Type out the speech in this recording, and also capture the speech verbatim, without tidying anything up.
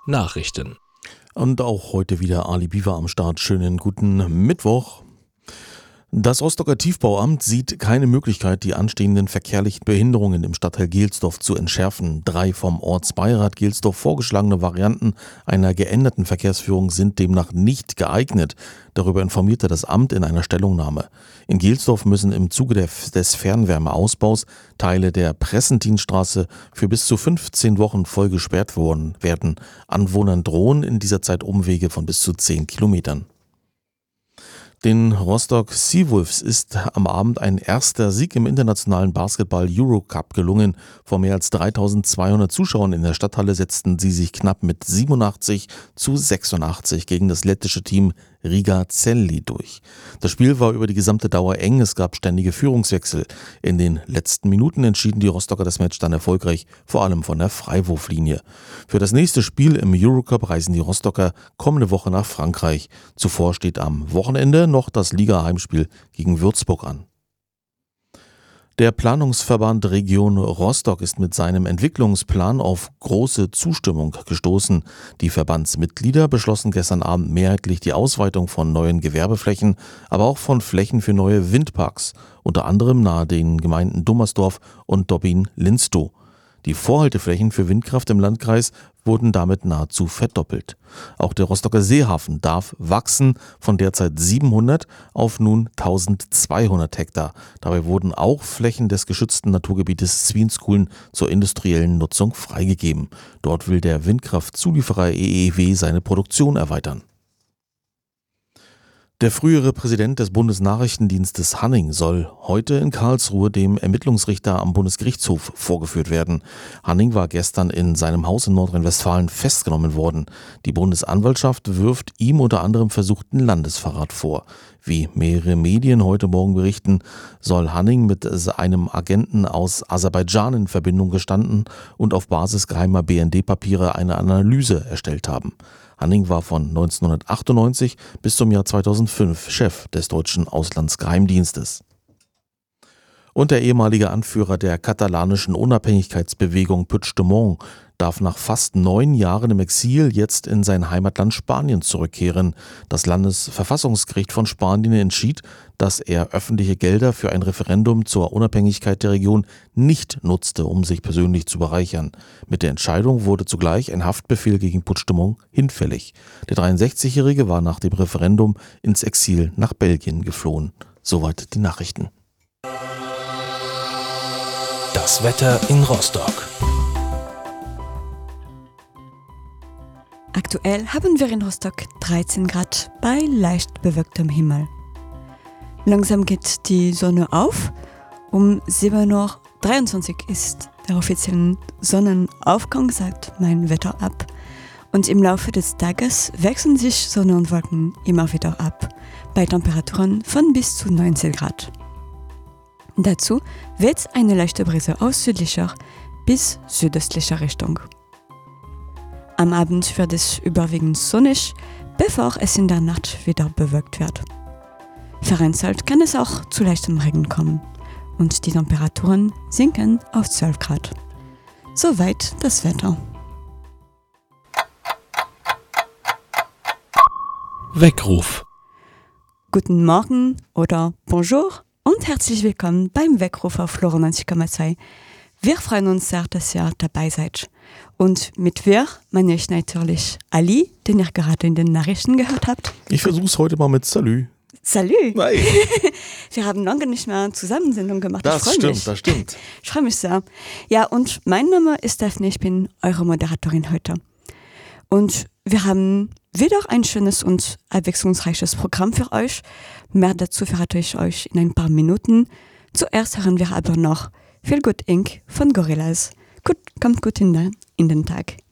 Nachrichten. Und auch heute wieder Ali Biver am Start. Schönen guten Mittwoch. Das Rostocker Tiefbauamt sieht keine Möglichkeit, die anstehenden verkehrlichen Behinderungen im Stadtteil Gelsdorf zu entschärfen. Drei vom Ortsbeirat Gelsdorf vorgeschlagene Varianten einer geänderten Verkehrsführung sind demnach nicht geeignet. Darüber informierte das Amt in einer Stellungnahme. In Gelsdorf müssen im Zuge der, des Fernwärmeausbaus Teile der Pressentinstraße für bis zu fünfzehn Wochen voll gesperrt worden werden. Anwohnern drohen in dieser Zeit Umwege von bis zu zehn Kilometern. Den Rostock Seawolves ist am Abend ein erster Sieg im internationalen Basketball-Eurocup gelungen. Vor mehr als dreitausendzweihundert Zuschauern in der Stadthalle setzten sie sich knapp mit siebenundachtzig zu sechsundachtzig gegen das lettische Team Riga Celli durch. Das Spiel war über die gesamte Dauer eng, es gab ständige Führungswechsel. In den letzten Minuten entschieden die Rostocker das Match dann erfolgreich, vor allem von der Freiwurflinie. Für das nächste Spiel im Eurocup reisen die Rostocker kommende Woche nach Frankreich. Zuvor steht am Wochenende noch das Liga-Heimspiel gegen Würzburg an. Der Planungsverband Region Rostock ist mit seinem Entwicklungsplan auf große Zustimmung gestoßen. Die Verbandsmitglieder beschlossen gestern Abend mehrheitlich die Ausweitung von neuen Gewerbeflächen, aber auch von Flächen für neue Windparks, unter anderem nahe den Gemeinden Dummersdorf und Dobbin-Linstow. Die Vorhalteflächen für Windkraft im Landkreis wurden damit nahezu verdoppelt. Auch der Rostocker Seehafen darf wachsen von derzeit siebenhundert auf nun eintausendzweihundert Hektar. Dabei wurden auch Flächen des geschützten Naturgebietes Zwienskulen zur industriellen Nutzung freigegeben. Dort will der Windkraftzulieferer E E W seine Produktion erweitern. Der frühere Präsident des Bundesnachrichtendienstes Hanning soll heute in Karlsruhe dem Ermittlungsrichter am Bundesgerichtshof vorgeführt werden. Hanning war gestern in seinem Haus in Nordrhein-Westfalen festgenommen worden. Die Bundesanwaltschaft wirft ihm unter anderem versuchten Landesverrat vor. Wie mehrere Medien heute Morgen berichten, soll Hanning mit einem Agenten aus Aserbaidschan in Verbindung gestanden und auf Basis geheimer B N D-Papiere eine Analyse erstellt haben. Hanning war von neunzehnhundertachtundneunzig bis zum Jahr zweitausendfünf Chef des deutschen Auslandsgeheimdienstes. Und der ehemalige Anführer der katalanischen Unabhängigkeitsbewegung Puigdemont darf nach fast neun Jahren im Exil jetzt in sein Heimatland Spanien zurückkehren. Das Landesverfassungsgericht von Spanien entschied, dass er öffentliche Gelder für ein Referendum zur Unabhängigkeit der Region nicht nutzte, um sich persönlich zu bereichern. Mit der Entscheidung wurde zugleich ein Haftbefehl gegen Puigdemont hinfällig. Der dreiundsechzigjährige war nach dem Referendum ins Exil nach Belgien geflohen. Soweit die Nachrichten. Das Wetter in Rostock. Aktuell haben wir in Rostock dreizehn Grad bei leicht bewölktem Himmel. Langsam geht die Sonne auf. Um sieben Uhr dreiundzwanzig ist der offizielle Sonnenaufgang, sagt mein Wetter ab. Und im Laufe des Tages wechseln sich Sonne und Wolken immer wieder ab, bei Temperaturen von bis zu neunzehn Grad. Dazu weht eine leichte Brise aus südlicher bis südöstlicher Richtung. Am Abend wird es überwiegend sonnig, bevor es in der Nacht wieder bewölkt wird. Vereinzelt kann es auch zu leichtem Regen kommen und die Temperaturen sinken auf zwölf Grad. Soweit das Wetter. Weckruf. Guten Morgen oder Bonjour und herzlich willkommen beim Weckruf auf Flora neunzig Komma zwei. Wir freuen uns sehr, dass ihr dabei seid. Und mit wir meine ich natürlich Ali, den ihr gerade in den Nachrichten gehört habt. Ich versuche es heute mal mit Salü. Salü! Nein. Wir haben lange nicht mehr Zusammensendung gemacht. Das ich stimmt, mich. das stimmt. Ich freue mich sehr. Ja, und mein Name ist Daphne, ich bin eure Moderatorin heute. Und wir haben wieder ein schönes und abwechslungsreiches Programm für euch. Mehr dazu verrate ich euch in ein paar Minuten. Zuerst hören wir aber noch Feel Good Incorporated von Gorillaz. Gut, kommt gut in den, in den Tag.